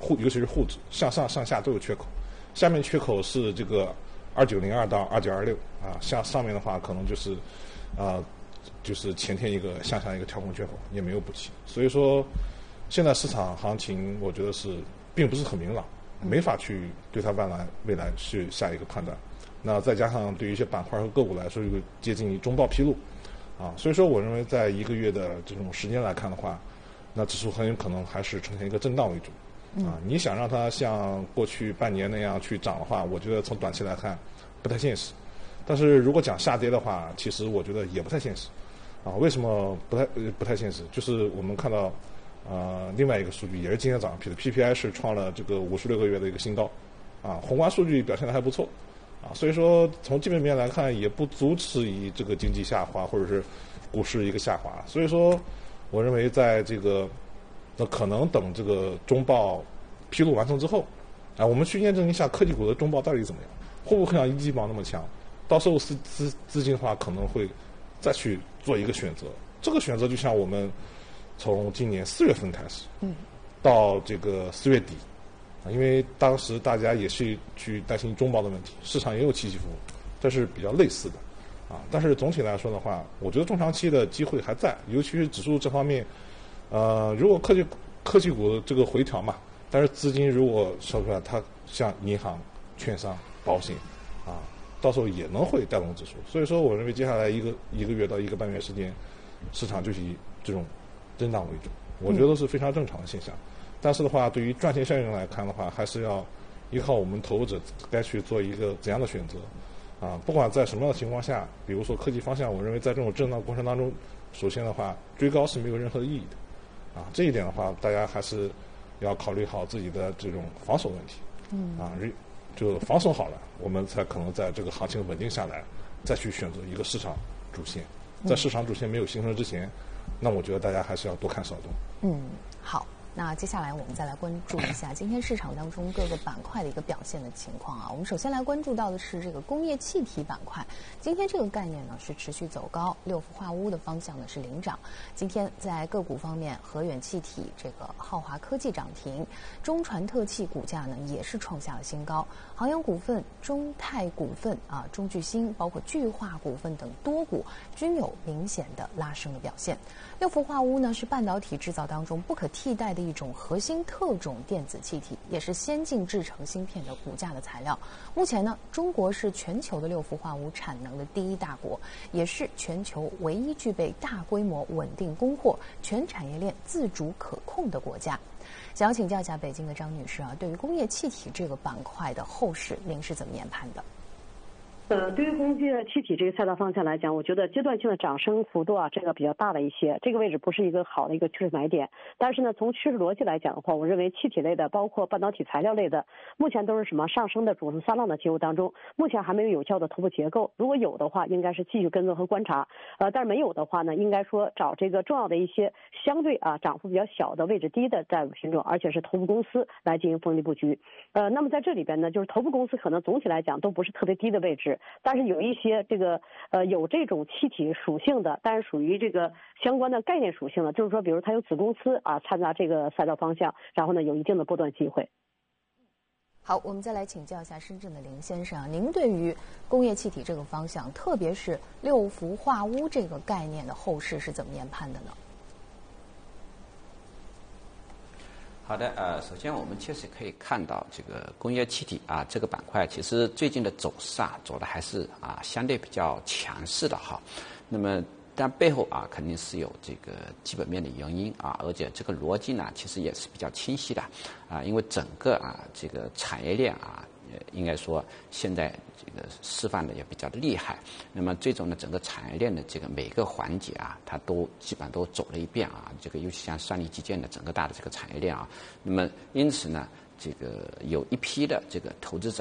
尤其是沪指向上向下都有缺口，下面缺口是这个2902到2926啊，上面的话可能就是就是前天一个向下一个跳空缺口也没有补齐，所以说现在市场行情我觉得是并不是很明朗，没法去对它未来去下一个判断。那再加上对于一些板块和个股来说，又接近于中报披露啊，所以说我认为在一个月的这种时间来看的话，那指数很有可能还是呈现一个震荡为主啊。你想让它像过去半年那样去涨的话，我觉得从短期来看不太现实。但是如果讲下跌的话，其实我觉得也不太现实啊。为什么不太现实？就是我们看到另外一个数据也是今天早上批的 PPI 是创了这个56个月的一个新高啊，宏观数据表现得还不错啊，所以说从基本面来看也不足此于这个经济下滑或者是股市一个下滑，所以说我认为在这个可能等这个中报披露完成之后啊，我们去验证一下科技股的中报到底怎么样，会不会像一季报那么强，到时候资金的话可能会再去做一个选择，这个选择就像我们从今年4月份开始到这个4月底因为当时大家也是去担心中报的问题，市场也有起起伏伏，这是比较类似的但是总体来说的话，我觉得中长期的机会还在，尤其是指数这方面如果科技股这个回调嘛，但是资金如果说出来，它像银行、券商、保险到时候也能会带动指数，所以说我认为接下来一个月到1个半月时间，市场就是以这种震荡为主，我觉得是非常正常的现象。但是的话，对于赚钱效应来看的话，还是要依靠我们投资者该去做一个怎样的选择不管在什么样的情况下，比如说科技方向，我认为在这种震荡过程当中，首先的话追高是没有任何的意义的这一点的话，大家还是要考虑好自己的这种防守问题就防守好了，我们才可能在这个行情稳定下来，再去选择一个市场主线。在市场主线没有形成之前，那我觉得大家还是要多看少动。 好。那接下来我们再来关注一下今天市场当中各个板块的一个表现的情况我们首先来关注到的是这个工业气体板块，今天这个概念呢是持续走高，六氟化钨的方向呢是领涨。今天在个股方面，和远气体、这个浩华科技涨停，中传特气股价呢也是创下了新高，航洋股份、中泰股份中巨星，包括巨化股份等多股均有明显的拉升的表现。六氟化钨呢是半导体制造当中不可替代的一种核心特种电子气体，也是先进制成芯片的骨架的材料。目前呢，中国是全球的六氟化钨产能的第一大国，也是全球唯一具备大规模稳定供货、全产业链自主可控的国家。想要请教一下北京的张女士对于工业气体这个板块的后市，您是怎么研判的？ 对于工业气体这个赛道方向来讲，我觉得阶段性的涨升幅度这个比较大了一些，这个位置不是一个好的一个趋势买点。但是呢，从趋势逻辑来讲的话，我认为气体类的，包括半导体材料类的，目前都是上升的主升三浪的结构当中，目前还没有有效的头部结构。如果有的话，应该是继续跟踪和观察。但是没有的话呢，应该说找这个重要的一些相对涨幅比较小的位置低的债务品种，而且是头部公司来进行逢低布局。那么在这里边呢，就是头部公司可能总体来讲都不是特别低的位置。但是有一些这个有这种气体属性的，但是属于这个相关的概念属性的，就是说比如它有子公司参加这个赛道方向，然后呢有一定的波段机会。 好，我们再来请教一下深圳的林先生您对于工业气体这个方向，特别是六氟化钨这个概念的后市是怎么研判的呢？ 好的，首先我们确实可以看到这个工业气体这个板块，其实最近的走势走的还是相对比较强势的哈。那么但背后肯定是有这个基本面的原因而且这个逻辑呢其实也是比较清晰的因为整个这个产业链应该说现在这个释放的也比较的厉害，那么最终呢整个产业链的这个每个环节它都基本上都走了一遍这个尤其像算力基建的整个大的这个产业链那么因此呢这个有一批的这个投资者他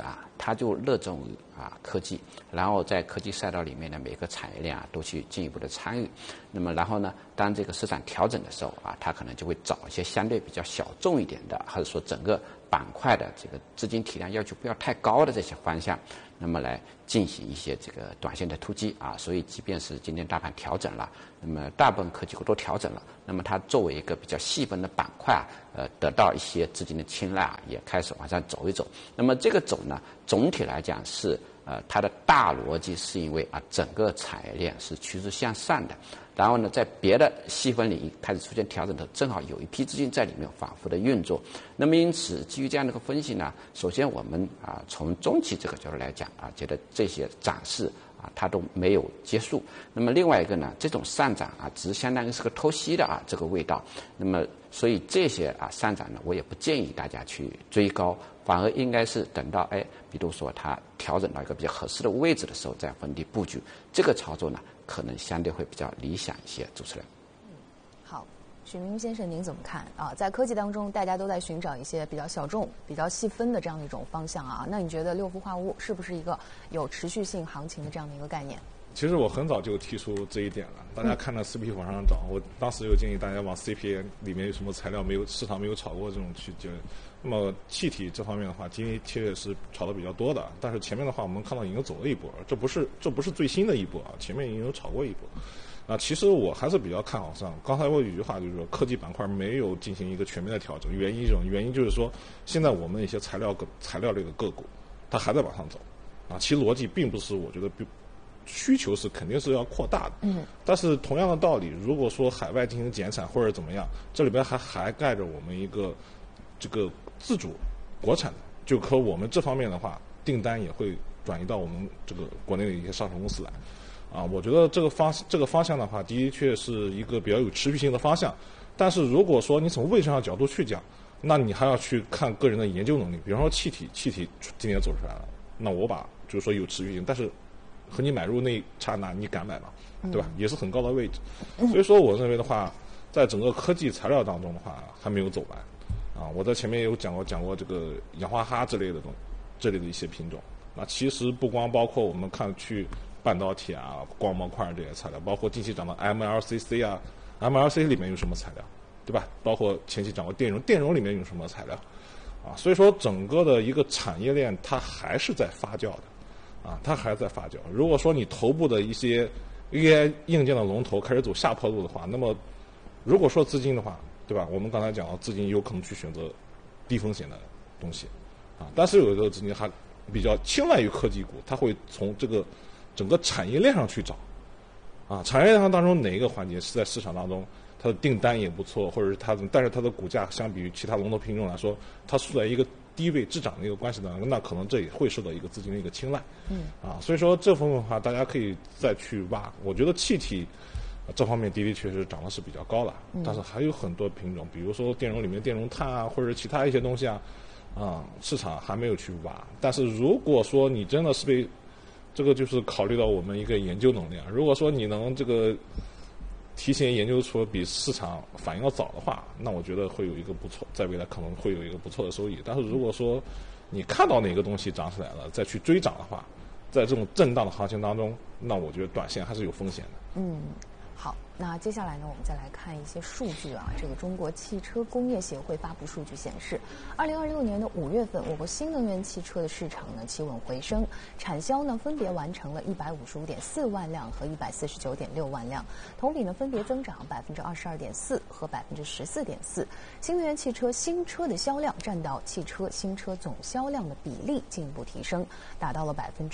他就热衷于科技，然后在科技赛道里面的每个产业链都去进一步的参与。那么然后呢，当这个市场调整的时候他可能就会找一些相对比较小众一点的，或者说整个板块的这个资金体量要求不要太高的这些方向，那么来进行一些这个短线的突击所以即便是今天大盘调整了，那么大部分科技股都调整了，那么它作为一个比较细分的板块得到一些资金的青睐也开始往上走一走。那么这个走呢，总体来讲是它的大逻辑是因为整个产业链是趋势向上的，然后呢，在别的细分领域开始出现调整的，正好有一批资金在里面反复的运作。那么因此，基于这样的一个分析呢，首先我们从中期这个角度来讲觉得这些涨势它都没有结束。那么另外一个呢，这种上涨只是相当于是个偷袭的这个味道。那么所以这些上涨呢，我也不建议大家去追高，反而应该是等到比如说它调整到一个比较合适的位置的时候再逢低布局。这个操作呢，可能相对会比较理想一些。主持人， 好，许明先生您怎么看在科技当中，大家都在寻找一些比较小众、比较细分的这样的一种方向那你觉得六氟化物是不是一个有持续性行情的这样的一个概念？ 其实我很早就提出这一点了，大家看到 CP 往上涨，我当时就建议大家往 CP 里面有什么材料市场没有炒过这种去就。那么气体这方面的话，今天确实是炒的比较多的，但是前面的话我们看到已经走了一波，这不是最新的一波前面已经有炒过一波。其实我还是比较看好上。刚才我有一句话就是说，科技板块没有进行一个全面的调整，原因就是说，现在我们一些材料类的个股，它还在往上走其逻辑并不是我觉得需求是肯定是要扩大的，但是同样的道理，如果说海外进行减产或者怎么样，这里边还涵盖着我们一个这个自主国产的，就和我们这方面的话，订单也会转移到我们这个国内的一些上市公司来我觉得这个方向的话，的确是一个比较有持续性的方向。但是如果说你从卫生上角度去讲，那你还要去看个人的研究能力。比方说气体今年走出来了，那我就是说有持续性，但是和你买入那一刹那你敢买吗？对吧？也是很高的位置。所以说我认为的话，在整个科技材料当中的话，还没有走完我在前面有讲过这个氧化镓之类的一些品种。那其实不光包括我们看去半导体光模块这些材料，包括近期涨的 MLCC 里面有什么材料，对吧？包括前期涨过电容里面有什么材料所以说整个的一个产业链它还是在发酵的它还在发酵。如果说你头部的一些 AI 硬件的龙头开始走下坡路的话，那么如果说资金的话，对吧？我们刚才讲到资金有可能去选择低风险的东西但是有一个资金还比较青睐于科技股，它会从这个整个产业链上去找产业链当中哪一个环节是在市场当中它的订单也不错，或者是但是它的股价相比于其他龙头品种来说，它处在一个低位滞涨的一个关系当中，那可能这也会受到一个资金的一个青睐所以说这方面的话，大家可以再去挖。我觉得气体这方面的确是涨得是比较高了，但是还有很多品种，比如说电容里面电容碳或者其他一些东西市场还没有去挖。但是如果说你真的是被这个就是考虑到我们一个研究能力如果说你能这个提前研究出比市场反应要早的话，那我觉得会有一个不错，在未来可能会有一个不错的收益。但是如果说你看到哪个东西涨起来了再去追涨的话，在这种震荡的行情当中，那我觉得短线还是有风险的。 好，那接下来呢，我们再来看一些数据这个中国汽车工业协会发布数据显示，2026年的5月份，我国新能源汽车的市场呢企稳回升，产销呢分别完成了155.4万辆和149.6万辆，同比呢分别增长22.4%和14.4%。新能源汽车新车的销量占到汽车新车总销量的比例进一步提升，达到了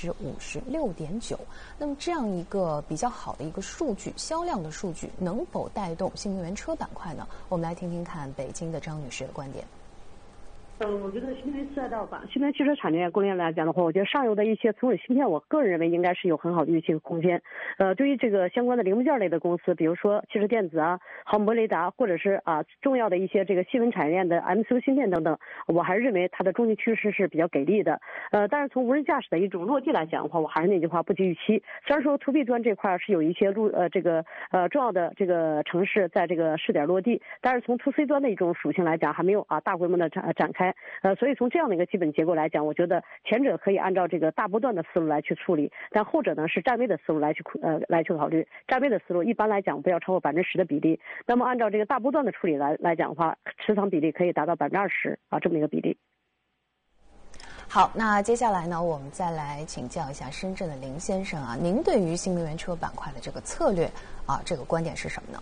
56.9%。那么这样一个比较好的一个数据，销量的数据能否带动新能源车板块呢？我们来听听看北京的张女士的观点。 我觉得新能源赛道吧，新能源汽车产业供应链来讲的话，我觉得上游的一些存储芯片，我个人认为应该是有很好的预期空间。对于这个相关的零部件类的公司，比如说汽车电子航模雷达，或者是重要的一些这个细分产业链的 MCU 芯片等等，我还是认为它的中期趋势是比较给力的。但是从无人驾驶的一种落地来讲的话，我还是那句话，不及预期。虽然说 to B 端这块是有一些重要的这个城市在这个试点落地，但是从 to C 端的一种属性来讲，还没有大规模的展开。 年。所以从这样的一个基本结构来讲，我觉得前者可以按照这个大波段的思路来去处理，但后者呢是站位的思路来去考虑。站位的思路一般来讲不要超过10%的比例，那么按照这个大波段的处理来讲的话，持仓比例可以达到20%这么一个比例。 好，那接下来呢，我们再来请教一下深圳的林先生啊，您对于新能源车板块的这个策略这个观点是什么呢？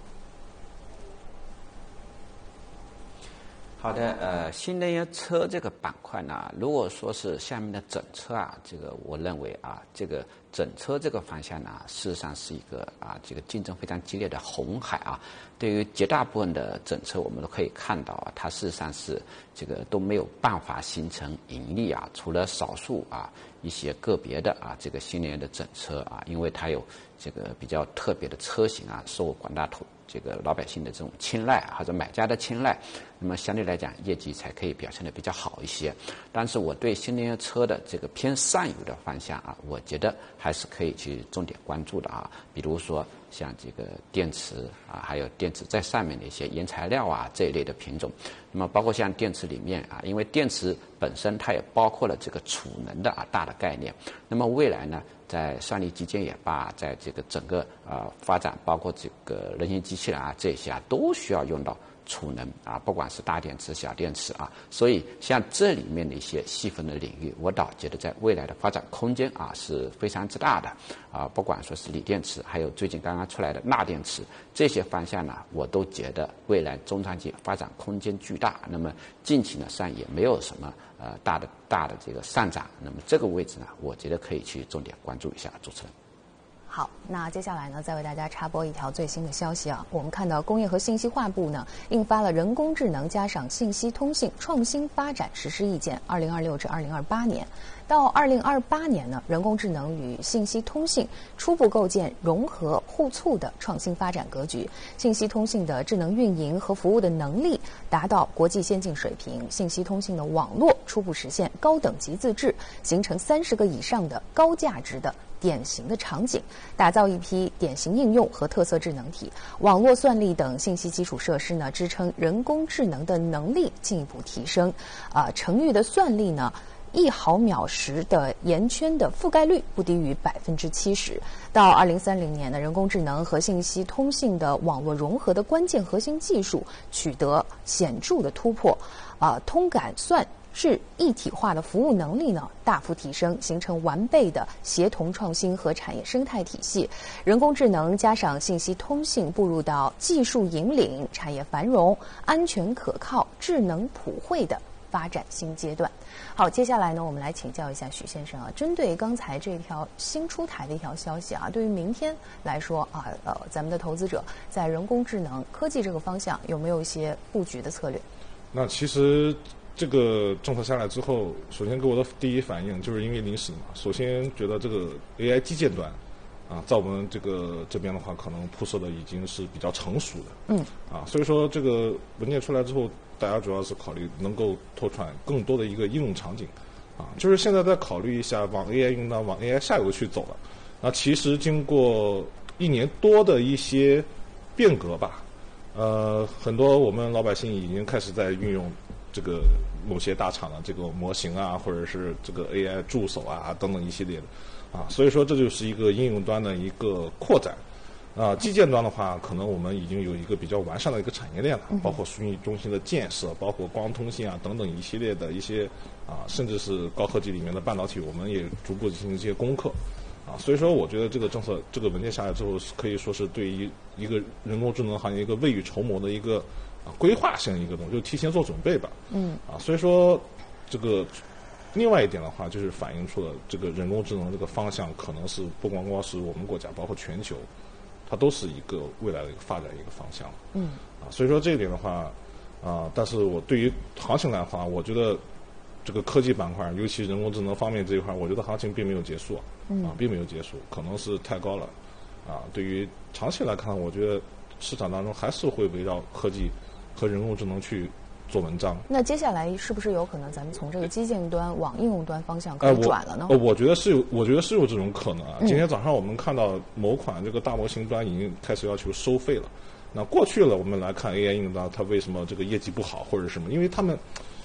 好的，新能源车这个板块呢，如果说是下面的整车这个我认为这个整车这个方向呢，事实上是一个这个竞争非常激烈的红海对于绝大部分的整车，我们都可以看到它事实上是这个都没有办法形成盈利除了少数一些个别的这个新能源的整车因为它有这个比较特别的车型受广大这个老百姓的这种青睐或者买家的青睐，那么相对来讲业绩才可以表现得比较好一些。但是我对新能源车的这个偏上游的方向我觉得还是可以去重点关注的比如说像这个电池还有电池在上面的一些原材料这一类的品种。那么包括像电池里面因为电池本身它也包括了这个储能的大的概念。那么未来呢，在算力基建也罢，在这个整个发展，包括这个人形机器人这些都需要用到储能不管是大电池、小电池所以像这里面的一些细分的领域，我倒觉得在未来的发展空间是非常之大的不管说是锂电池，还有最近刚刚出来的钠电池，这些方向呢，我都觉得未来中长期发展空间巨大。那么近期呢上也没有什么大的这个上涨，那么这个位置呢，我觉得可以去重点关注一下。主持人。 好，那接下来呢，再为大家插播一条最新的消息我们看到工业和信息化部呢印发了人工智能加上信息通信创新发展实施意见2026至2028年。到2028年呢，人工智能与信息通信初步构建融合互促的创新发展格局，信息通信的智能运营和服务的能力达到国际先进水平，信息通信的网络初步实现高等级自治，形成30个以上的高价值的典型的场景，打造一批典型应用和特色智能体，网络算力等信息基础设施呢，支撑人工智能的能力进一步提升。程昱的算力呢，1毫秒时的沿圈的覆盖率不低于70%。到2030年呢，人工智能和信息通信的网络融合的关键核心技术取得显著的突破，通感算是一体化的服务能力呢大幅提升，形成完备的协同创新和产业生态体系。人工智能加上信息通信步入到技术引领、产业繁荣、安全可靠、智能普惠的发展新阶段。好，接下来呢，我们来请教一下许先生针对刚才这条新出台的一条消息对于明天来说咱们的投资者在人工智能科技这个方向有没有一些布局的策略？ 那其实这个政策下来之后，首先给我的第一反应就是因为临时嘛，首先觉得这个 AI 基建端在我们这边的话，可能铺设的已经是比较成熟的。所以说这个文件出来之后，大家主要是考虑能够拓展更多的一个应用场景就是现在再考虑一下往 AI 应当往 AI 下游去走了。那其实经过1年多的一些变革吧，很多我们老百姓已经开始在运用这个某些大厂的这个模型或者是这个 AI 助手等等一系列的所以说这就是一个应用端的一个扩展。基建端的话，可能我们已经有一个比较完善的一个产业链了，包括数据中心的建设，包括光通信等等一系列的一些甚至是高科技里面的半导体，我们也逐步进行一些攻克所以说我觉得这个政策这个文件下来之后，可以说是对于一个人工智能行业一个未雨绸缪的一个规划性一个东西，就提前做准备吧。所以说这个另外一点的话，就是反映出了这个人工智能这个方向可能是不光光是我们国家，包括全球，它都是一个未来的一个发展一个方向。所以说这一点的话但是我对于行情来的话，我觉得这个科技板块，尤其人工智能方面这一块，我觉得行情并没有结束并没有结束，可能是太高了对于长期来看，我觉得市场当中还是会围绕科技和人工智能去做文章。 那接下来是不是有可能咱们从这个基建端往应用端方向可以转了呢？ 我觉得是有这种可能今天早上我们看到某款这个大模型端已经开始要求收费了。那过去了，我们来看 AI 应用端它为什么这个业绩不好或者什么？因为他们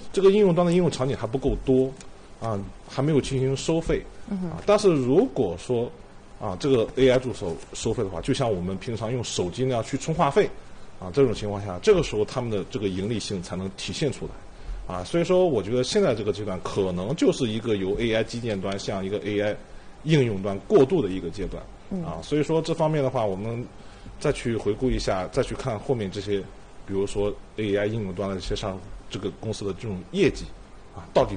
这个应用端的应用场景还不够多，啊，还没有进行收费，啊，但是如果说啊这个 AI 助手收费的话，就像我们平常用手机那样去充话费，啊，这种情况下，这个时候他们的这个盈利性才能体现出来，啊，所以说我觉得现在这个阶段可能就是一个由 AI 基建端向一个 AI 应用端过渡的一个阶段，啊，所以说这方面的话，我们再去回顾一下，再去看后面这些，比如说 AI 应用端的这些这个公司的这种业绩，啊，到底